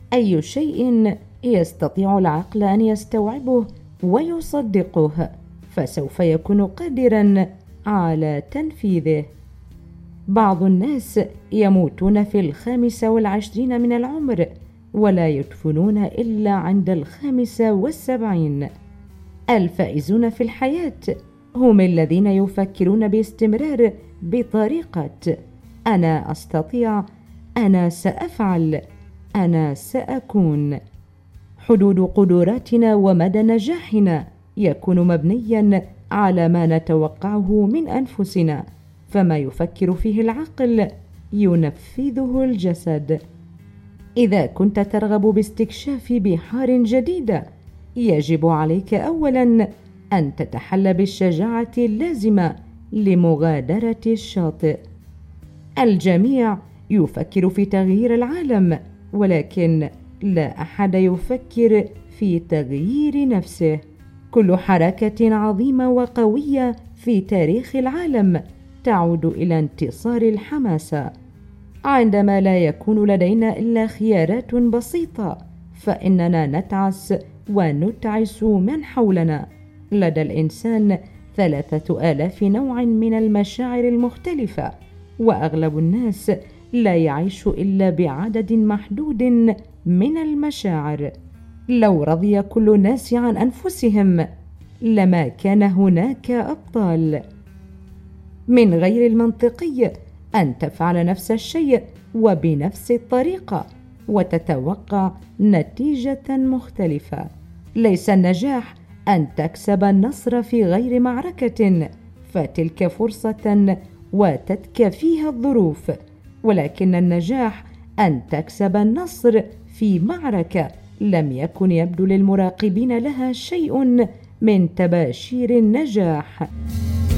أي شيء يستطيع العقل أن يستوعبه ويصدقه فسوف يكون قادرا على تنفيذه. بعض الناس يموتون في 25 من العمر ولا يدفنون إلا عند 75. الفائزون في الحياة هم الذين يفكرون باستمرار بطريقة أنا أستطيع، أنا سأفعل، أنا سأكون. حدود قدراتنا ومدى نجاحنا يكون مبنيا على ما نتوقعه من أنفسنا، فما يفكر فيه العقل ينفذه الجسد. إذا كنت ترغب باستكشاف بحار جديدة يجب عليك أولا أن تتحلى بالشجاعة اللازمة لمغادرة الشاطئ. الجميع يفكر في تغيير العالم، ولكن لا أحد يفكر في تغيير نفسه. كل حركة عظيمة وقوية في تاريخ العالم تعود إلى انتصار الحماسة. عندما لا يكون لدينا إلا خيارات بسيطة فإننا نتعس ونتعس من حولنا. لدى الإنسان 3000 نوع من المشاعر المختلفة، وأغلب الناس لا يعيش إلا بعدد محدود من المشاعر. لو رضي كل الناس عن أنفسهم لما كان هناك أبطال. من غير المنطقي أن تفعل نفس الشيء وبنفس الطريقة وتتوقع نتيجة مختلفة. ليس النجاح أن تكسب النصر في غير معركة فتلك فرصة وتتكفيها الظروف، ولكن النجاح أن تكسب النصر في معركة لم يكن يبدو للمراقبين لها شيء من تباشير النجاح.